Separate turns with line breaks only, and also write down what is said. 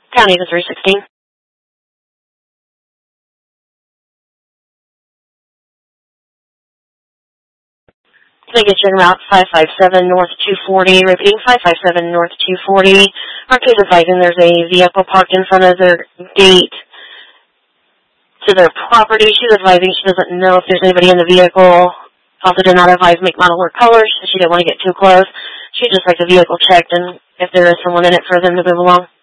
County to 316. Can I get you in route 557 North 240, repeating 557 North 240. RK's advising there's a vehicle parked in front of their gate to their property. She's advising she doesn't know if there's anybody in the vehicle. Also did not advise make, model, or colors. She didn't want to get too close. She'd just like the vehicle checked and if there is someone in it for them to move along.